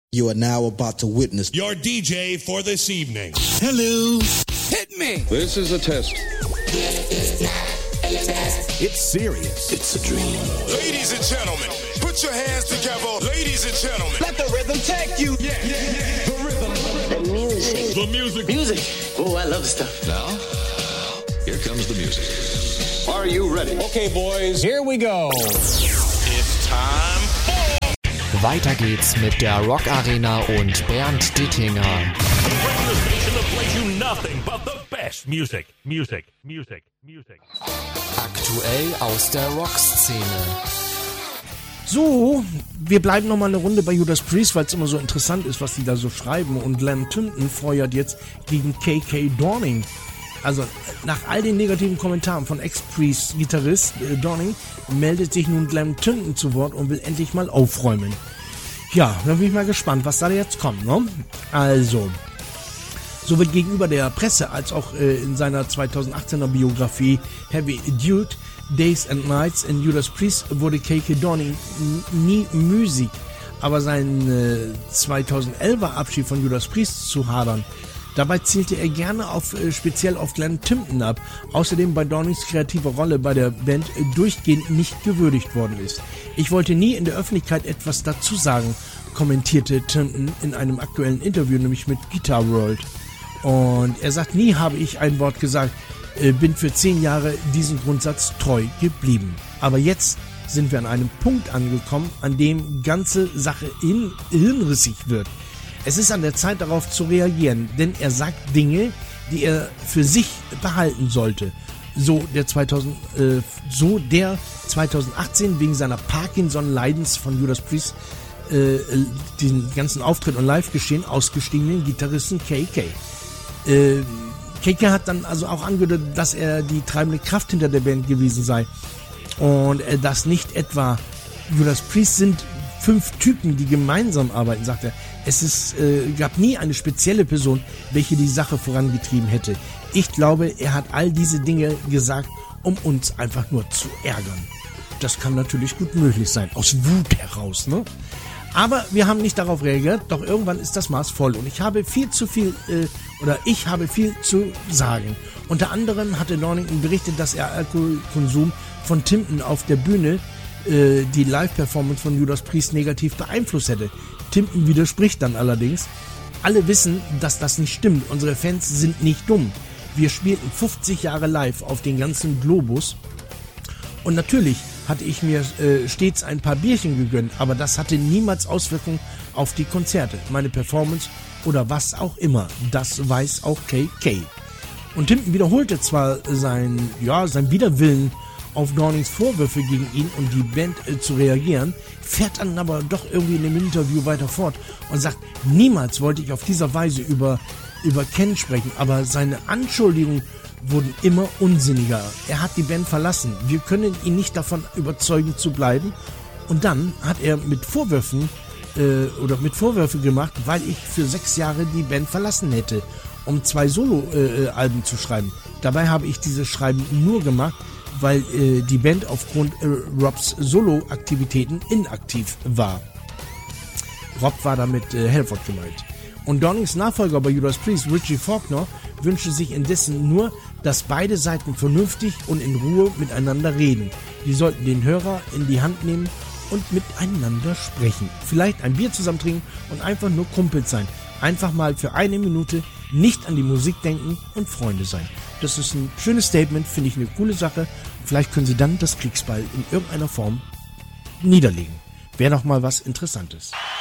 You are now about to witness your DJ for this evening. Hello. Hit me. This is a test. It's serious. It's a dream. Ladies and gentlemen, put your hands together. Ladies and gentlemen. Let the rhythm take you. Yeah. The rhythm. The music. The music. Music. Oh, I love this stuff. Now, here comes the music. Are you ready? Okay, boys. Here we go. It's time for... Weiter geht's mit der Rock Arena und Bernd Dittinger. The radio station that plays you nothing but the best music. Aktuell aus der Rockszene. So, wir bleiben noch mal eine Runde bei Judas Priest, weil es immer so interessant ist, was die da so schreiben. Und Glenn Tipton feuert jetzt gegen KK Downing. Also nach all den negativen Kommentaren von Ex-Priest-Gitarrist Downing meldet sich nun Glenn Tipton zu Wort und will endlich mal aufräumen. Ja, dann bin ich mal gespannt, was da jetzt kommt, ne? Also, sowohl gegenüber der Presse als auch in seiner 2018er Biografie Heavy Dude, Days and Nights in Judas Priest wurde KK Downing nie Musik, aber sein 2011er Abschied von Judas Priest zu hadern. Dabei zielte er gerne speziell auf Glenn Tipton ab, außerdem bei Downings kreative Rolle bei der Band durchgehend nicht gewürdigt worden ist. Ich wollte nie in der Öffentlichkeit etwas dazu sagen, kommentierte Tipton in einem aktuellen Interview, nämlich mit Guitar World. Und er sagt, nie habe ich ein Wort gesagt, bin für 10 Jahre diesem Grundsatz treu geblieben. Aber jetzt sind wir an einem Punkt angekommen, an dem ganze Sache hirnrissig wird. Es ist an der Zeit, darauf zu reagieren, denn er sagt Dinge, die er für sich behalten sollte. So der 2018 wegen seiner Parkinson-Leidens von Judas Priest den ganzen Auftritt und Live-Geschehen ausgestiegenen Gitarristen KK. KK hat dann also auch angedeutet, dass er die treibende Kraft hinter der Band gewesen sei und das nicht etwa Judas Priest sind 5 Typen, die gemeinsam arbeiten, sagt er. Es gab nie eine spezielle Person, welche die Sache vorangetrieben hätte. Ich glaube, er hat all diese Dinge gesagt, um uns einfach nur zu ärgern. Das kann natürlich gut möglich sein, aus Wut heraus, ne? Aber wir haben nicht darauf reagiert, doch irgendwann ist das Maß voll und ich habe viel zu sagen. Unter anderem hatte Dornington berichtet, dass er Alkoholkonsum von Tipton auf der Bühne die Live-Performance von Judas Priest negativ beeinflusst hätte. Tipton widerspricht dann allerdings. Alle wissen, dass das nicht stimmt. Unsere Fans sind nicht dumm. Wir spielten 50 Jahre live auf den ganzen Globus. Und natürlich hatte ich mir stets ein paar Bierchen gegönnt, aber das hatte niemals Auswirkungen auf die Konzerte, meine Performance oder was auch immer. Das weiß auch KK. Und Tipton wiederholte zwar sein Widerwillen auf Downings Vorwürfe gegen ihn und die Band zu reagieren, fährt dann aber doch irgendwie in dem Interview weiter fort und sagt, niemals wollte ich auf dieser Weise über Ken sprechen, aber seine Anschuldigungen wurden immer unsinniger. Er hat die Band verlassen. Wir können ihn nicht davon überzeugen zu bleiben. Und dann hat er mit Vorwürfe gemacht, weil ich für 6 Jahre die Band verlassen hätte, um 2 Solo-Alben zu schreiben. Dabei habe ich dieses Schreiben nur gemacht, weil die Band aufgrund Robs Solo-Aktivitäten inaktiv war. Rob war damit Halford gemeint. Und Downings Nachfolger bei Judas Priest, Richie Faulkner, wünschte sich indessen nur, dass beide Seiten vernünftig und in Ruhe miteinander reden. Die sollten den Hörer in die Hand nehmen und miteinander sprechen. Vielleicht ein Bier zusammen trinken und einfach nur Kumpels sein. Einfach mal für 1 Minute nicht an die Musik denken und Freunde sein. Das ist ein schönes Statement, finde ich eine coole Sache. Vielleicht können sie dann das Kriegsbeil in irgendeiner Form niederlegen. Wäre doch mal was Interessantes.